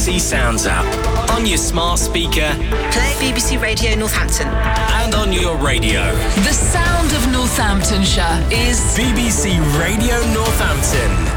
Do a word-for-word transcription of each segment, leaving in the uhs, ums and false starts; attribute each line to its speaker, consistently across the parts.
Speaker 1: C Sounds app, on your smart speaker,
Speaker 2: play B B C Radio Northampton,
Speaker 1: and on your radio.
Speaker 3: The sound of Northamptonshire is
Speaker 1: B B C Radio Northampton.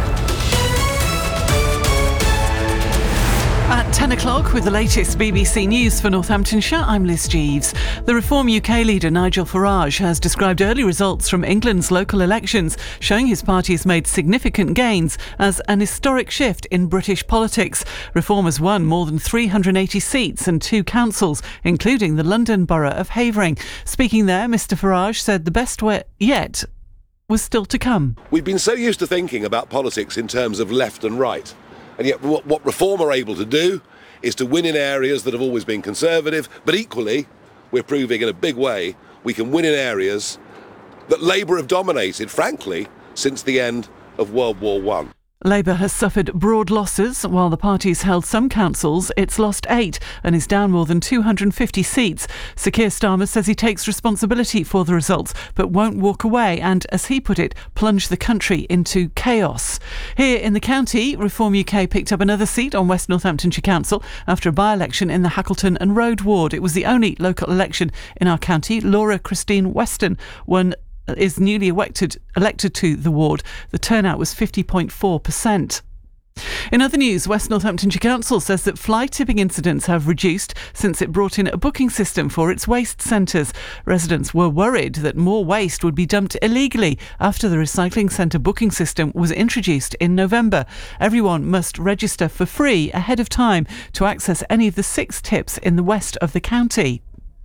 Speaker 4: At ten o'clock with the latest B B C News for Northamptonshire, I'm Liz Jeeves. The Reform U K leader Nigel Farage has described early results from England's local elections, showing his party has made significant gains as an historic shift in British politics. Reform has won more than three hundred eighty seats and two councils, including the London Borough of Havering. Speaking there, Mr Farage said the best way yet was still to come.
Speaker 5: We've been so used to thinking about politics in terms of left and right. And yet what, what Reform are able to do is to win in areas that have always been conservative, but equally, we're proving in a big way, we can win in areas that Labour have dominated, frankly, since the end of World War One.
Speaker 4: Labour has suffered broad losses. While the party's held some councils, it's lost eight and is down more than two hundred fifty seats. Sir Keir Starmer says he takes responsibility for the results, but won't walk away and, as he put it, plunge the country into chaos. Here in the county, Reform U K picked up another seat on West Northamptonshire Council after a by-election in the Hackleton and Road ward. It was the only local election in our county. Laura Christine Weston won is newly elected elected to the ward. The turnout was fifty point four percent. In other news, West Northamptonshire Council says that fly tipping incidents have reduced since it brought in a booking system for its waste centres. Residents were worried that more waste would be dumped illegally after the recycling centre booking system was introduced in November. Everyone must register for free ahead of time to access any of the six tips in the west of the county.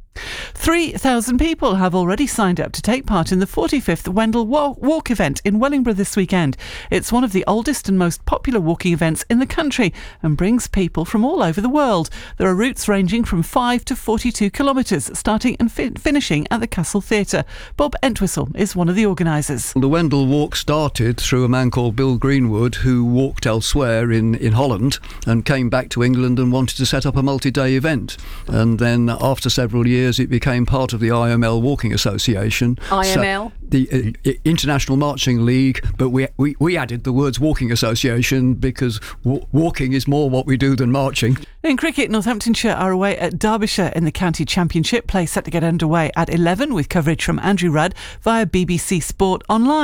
Speaker 4: three thousand people have already signed up to take part in the forty-fifth Wendell Walk event in Wellingborough this weekend. It's one of the oldest and most popular walking events in the country and brings people from all over the world. There are routes ranging from five to forty-two kilometres, starting and fi- finishing at the Castle Theatre. Bob Entwistle is one of the organisers.
Speaker 6: The Wendell Walk started through a man called Bill Greenwood, who walked elsewhere in, in Holland and came back to England and wanted to set up a multi-day event. And then after several years it became part of the I M L Walking Association.
Speaker 7: I M L?
Speaker 6: So the uh, International Marching League, but we, we, we added the words Walking Association because w- walking is more what we do than marching.
Speaker 4: In cricket, Northamptonshire are away at Derbyshire in the County Championship. Play set to get underway at eleven with coverage from Andrew Rudd via B B C Sport Online.